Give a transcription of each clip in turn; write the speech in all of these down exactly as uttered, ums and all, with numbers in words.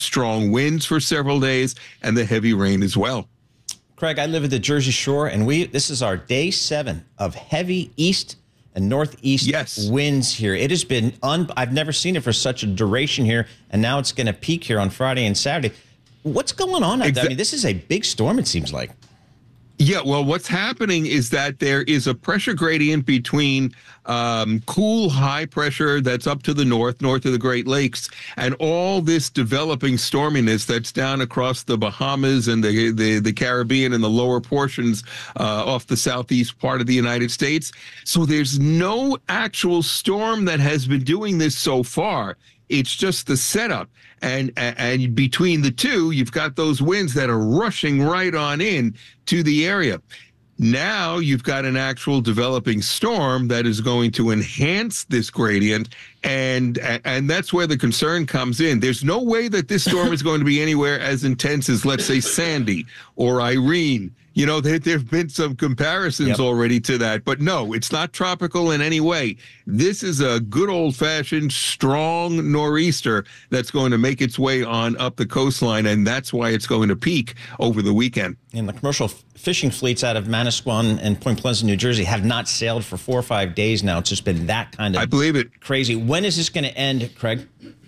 strong winds for several days and the heavy rain as well. Craig, I live at the Jersey Shore, and we this is our day seven of heavy east and northeast yes. winds here. It has been, un I've never seen it for such a duration here, and now it's going to peak here on Friday and Saturday. What's going on out there? I mean, this is a big storm, it seems like. Yeah, well, what's happening is that there is a pressure gradient between um, cool, high pressure that's up to the north, north of the Great Lakes, and all this developing storminess that's down across the Bahamas and the, the, the Caribbean and the lower portions uh, off the southeast part of the United States. So there's no actual storm that has been doing this so far. It's just the setup. And, and between the two, you've got those winds that are rushing right on in to the area. Now you've got an actual developing storm that is going to enhance this gradient, and and that's where the concern comes in. There's no way that this storm is going to be anywhere as intense as, let's say, Sandy or Irene. You know, there there have been some comparisons yep. already to that, but no, it's not tropical in any way. This is a good old-fashioned, strong nor'easter that's going to make its way on up the coastline, and that's why it's going to peak over the weekend. And the commercial fishing fleets out of Manasquan and Point Pleasant, New Jersey, have not sailed for four or five days now. It's just been that kind of I believe it. crazy. When is this going to end, Craig?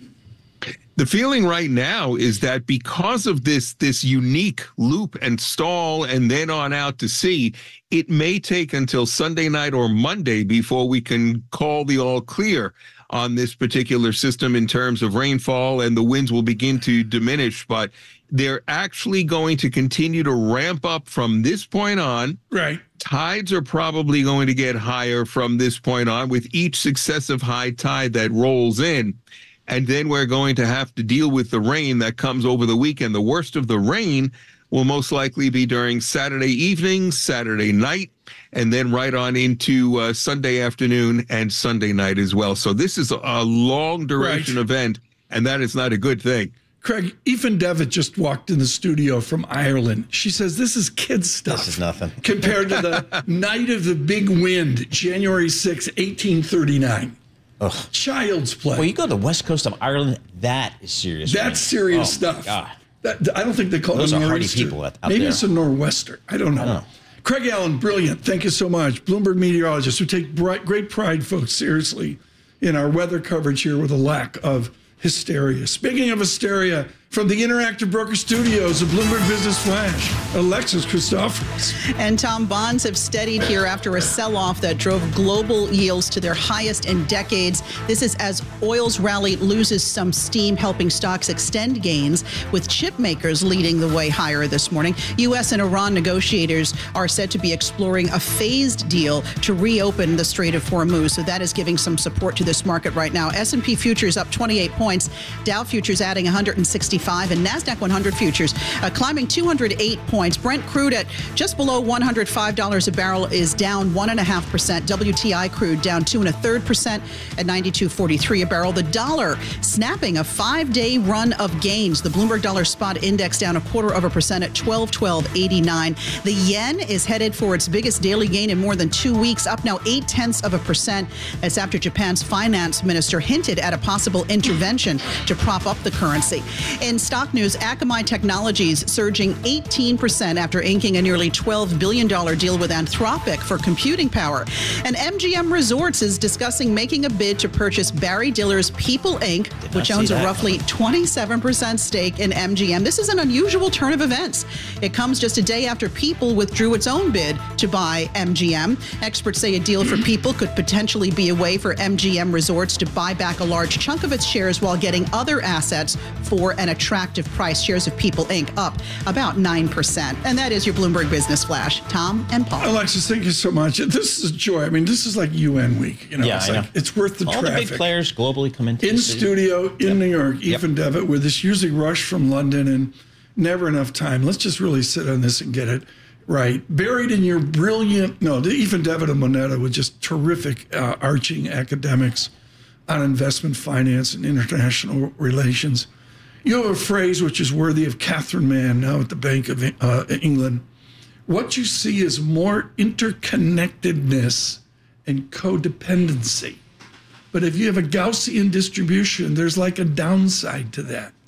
The feeling right now is that because of this this unique loop and stall and then on out to sea, it may take until Sunday night or Monday before we can call the all clear on this particular system in terms of rainfall, and the winds will begin to diminish. But they're actually going to continue to ramp up from this point on. Right. Tides are probably going to get higher from this point on with each successive high tide that rolls in. And then we're going to have to deal with the rain that comes over the weekend. The worst of the rain will most likely be during Saturday evening, Saturday night, and then right on into uh, Sunday afternoon and Sunday night as well. So this is a long duration right. event, and that is not a good thing. Craig, Ethan Devitt just walked in the studio from Ireland. She says this is kid stuff. This is nothing. Compared to the night of the big wind, January sixth, eighteen thirty-nine. Ugh. Child's play. Well, you go to the west coast of Ireland, that is serious. That's rain. serious oh, stuff. God. That, I don't think they call Those it a are nor'easter. hardy people out Maybe there. it's a nor'wester. I don't know. I don't know. Craig Allen, brilliant. Thank you so much. Bloomberg meteorologist who take bright, great pride, folks, seriously, in our weather coverage here with a lack of hysteria. Speaking of hysteria, from the Interactive Broker Studios of Bloomberg Business Flash, Alexis Christoforous. And Tom, bonds have steadied here after a sell-off that drove global yields to their highest in decades. This is as oil's rally loses some steam, helping stocks extend gains, with chip makers leading the way higher this morning. U S and Iran negotiators are said to be exploring a phased deal to reopen the Strait of Hormuz, so that is giving some support to this market right now. S and P futures up twenty-eight points, Dow futures adding one hundred sixty-five, and NASDAQ one hundred futures uh, climbing two hundred eight points. Brent crude at just below one hundred five dollars a barrel is down one and a half percent. W T I crude down two and a third percent at ninety-two forty-three a barrel. The dollar snapping a five-day run of gains. The Bloomberg Dollar Spot Index down a quarter of a percent at twelve twelve eighty-nine. The yen is headed for its biggest daily gain in more than two weeks, up now eight tenths of a percent. That's after Japan's finance minister hinted at a possible intervention to prop up the currency. In stock news, Akamai Technologies surging eighteen percent after inking a nearly twelve billion dollars deal with Anthropic for computing power. And M G M Resorts is discussing making a bid to purchase Barry Diller's People Incorporated, which owns a roughly twenty-seven percent stake in M G M. This is an unusual turn of events. It comes just a day after People withdrew its own bid to buy M G M. Experts say a deal for People could potentially be a way for M G M Resorts to buy back a large chunk of its shares while getting other assets for an attractive price. Shares of People Incorporated up about nine percent. And that is your Bloomberg Business Flash. Tom and Paul. Alexis, thank you so much. This is a joy. I mean, this is like U N week. You know, yeah, it's I like know. It's worth the All traffic. All the big players globally come into in the city. studio in yep. New York. Yep. Ethan Devitt with this usually rush from London and never enough time. Let's just really sit on this and get it right. Buried in your brilliant, no, the Ethan Devitt and Moneta with just terrific uh, arching academics on investment finance and international relations. You have a phrase which is worthy of Catherine Mann, now at the Bank of uh, England. What you see is more interconnectedness and codependency. But if you have a Gaussian distribution, there's like a downside to that.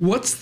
What's